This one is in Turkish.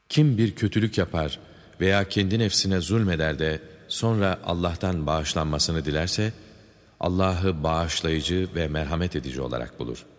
Kim bir kötülük yapar veya kendi nefsine zulmeder de sonra Allah'tan bağışlanmasını dilerse, Allah'ı bağışlayıcı ve merhamet edici olarak bulur.